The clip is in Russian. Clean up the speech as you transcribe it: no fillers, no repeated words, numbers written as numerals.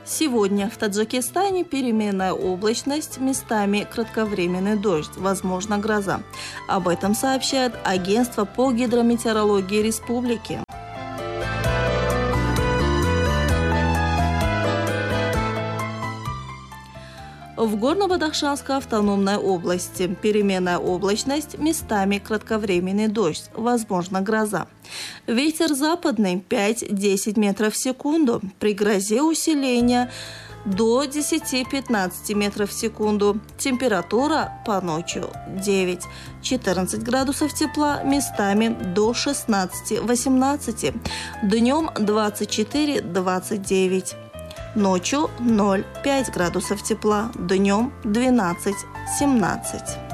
Сегодня в Таджикистане переменная облачность, местами кратковременный дождь, возможно гроза. Об этом сообщает Агентство по гидрометеорологии республики. В Горно-Бадахшанской автономной области переменная облачность, местами кратковременный дождь, возможно гроза. Ветер западный 5-10 метров в секунду, при грозе усиления до 10-15 метров в секунду. Температура по ночью 9-14 градусов тепла, местами до 16-18, днем 24-29. Ночью 0,5 градусов тепла, днем 12-17.